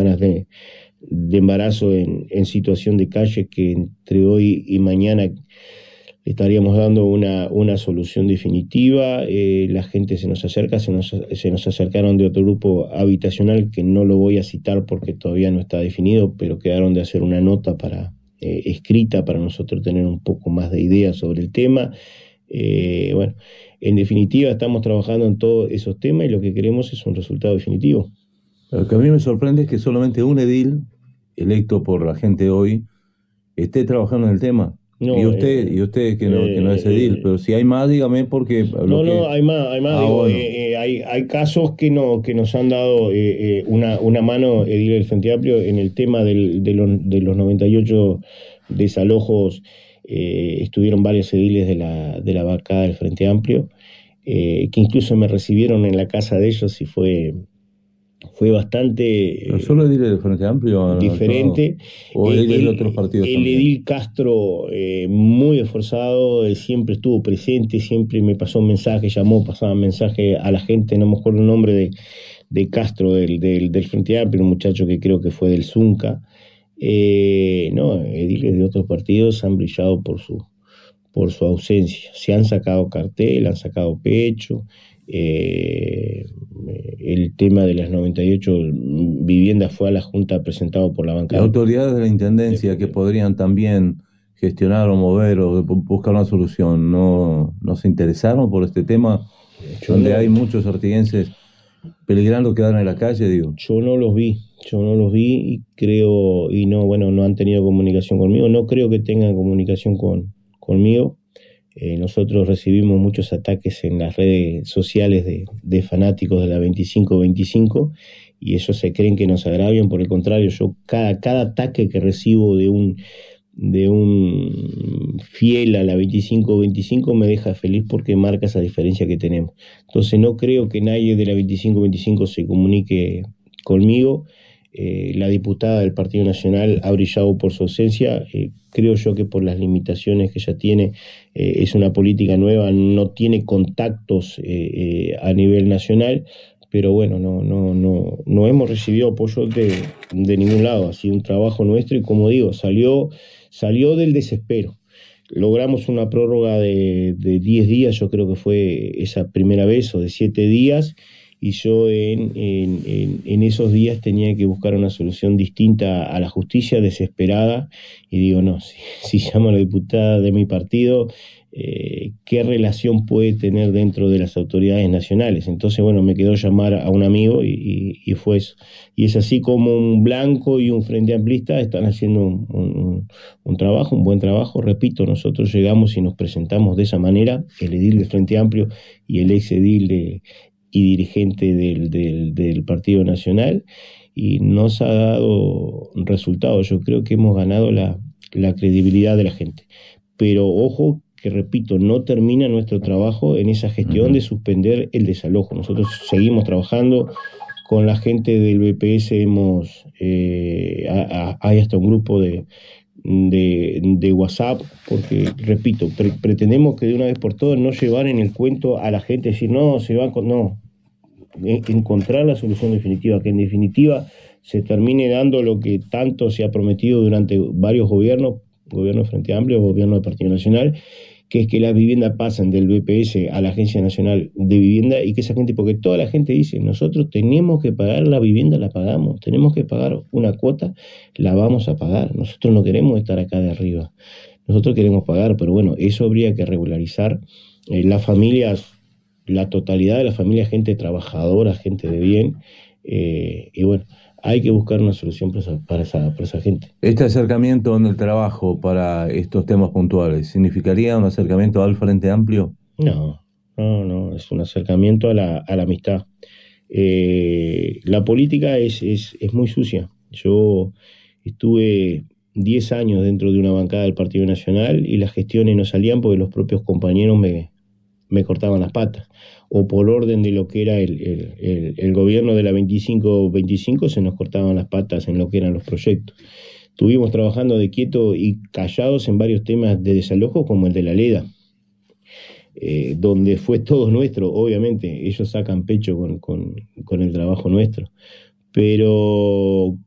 semanas de embarazo en situación de calle, que entre hoy y mañana estaríamos dando una solución definitiva. La gente se nos acerca, se nos acercaron de otro grupo habitacional que no lo voy a citar porque todavía no está definido, pero quedaron de hacer una nota escrita para nosotros tener un poco más de idea sobre el tema. Bueno, en definitiva estamos trabajando en todos esos temas y lo que queremos es un resultado definitivo. Lo que a mí me sorprende es que solamente un edil electo por la gente hoy esté trabajando en el tema. Y No, usted que no es edil, pero si hay más, dígame, porque lo no, que... hay más, Ah, digo, bueno. hay casos que nos han dado una mano, Edil del Frente Amplio, en el tema de los 98 desalojos. Estuvieron varios ediles de la bancada del Frente Amplio, que incluso me recibieron en la casa de ellos y fue Pero bastante solo edil del Frente Amplio han actuado, diferente. o ediles de otros partidos El también. edil Castro, muy esforzado, siempre estuvo presente, siempre me pasó un mensaje, llamó, pasaba mensaje a la gente, no me acuerdo el nombre de Castro, del Frente Amplio, un muchacho que creo que fue del Zunca. No, ediles de otros partidos han brillado por su ausencia. Se han sacado cartel, han sacado pecho. El tema de las 98 viviendas fue a la Junta presentado por la Y bancada. autoridades de la Intendencia que podrían también gestionar o mover o buscar una solución, ¿no se interesaron por este tema Yo donde no, hay muchos artiguenses peligrando quedar en la calle, digo? yo no los vi, yo no los vi y creo, y no, bueno, no han tenido comunicación conmigo, no creo que tengan comunicación conmigo. Nosotros recibimos muchos ataques en las redes sociales de fanáticos de la 25-25 y ellos se creen que nos agravian. Por el contrario, yo cada ataque que recibo de un fiel a la 25-25 me deja feliz porque marca esa diferencia que tenemos. Entonces no creo que nadie de la 25-25 se comunique conmigo. La diputada del Partido Nacional ha brillado por su ausencia. Creo yo que por las limitaciones que ella tiene, es una política nueva, no tiene contactos a nivel nacional, pero bueno, no hemos recibido apoyo de ningún lado. Ha sido un trabajo nuestro y, como digo, salió del desespero. Logramos una prórroga de 10 días, yo creo que fue esa primera vez, o de 7 días, y yo en esos días tenía que buscar una solución distinta a la justicia, desesperada, y digo, no, si llamo a la diputada de mi partido, ¿qué relación puede tener dentro de las autoridades nacionales? Entonces, bueno, me quedó llamar a un amigo y fue eso. Y es así como un Blanco y un Frente Amplista están haciendo un trabajo, un buen trabajo. Repito, nosotros llegamos y nos presentamos de esa manera, el edil del Frente Amplio y el ex edil y dirigente del Partido Nacional, y nos ha dado resultados. Yo creo que hemos ganado la credibilidad de la gente. Pero ojo, que repito, no termina nuestro trabajo en esa gestión de suspender el desalojo. Nosotros seguimos trabajando con la gente del BPS. Hay hasta un grupo de WhatsApp, porque, repito, pretendemos que de una vez por todas no llevar en el cuento a la gente, decir, no, se va con... No, encontrar la solución definitiva, que en definitiva se termine dando lo que tanto se ha prometido durante varios gobiernos, gobierno de Frente Amplio, gobierno del Partido Nacional, que es que las viviendas pasen del BPS a la Agencia Nacional de Vivienda, y que esa gente, porque toda la gente dice, nosotros tenemos que pagar la vivienda, la pagamos, tenemos que pagar una cuota, la vamos a pagar, nosotros no queremos estar acá de arriba, nosotros queremos pagar, pero bueno, eso habría que regularizar. Las familias, la totalidad de la familia, gente trabajadora, gente de bien, y bueno, hay que buscar una solución para esa gente. Este acercamiento en el trabajo para estos temas puntuales, ¿significaría un acercamiento al Frente Amplio? No, es un acercamiento a la amistad. La política es muy sucia. Yo estuve 10 años dentro de una bancada del Partido Nacional y las gestiones no salían porque los propios compañeros me cortaban las patas, o por orden de lo que era el gobierno de la 25-25 se nos cortaban las patas en lo que eran los proyectos. Estuvimos trabajando de quieto y callados en varios temas de desalojo, como el de la Leda, donde fue todo nuestro. Obviamente ellos sacan pecho con el trabajo nuestro, pero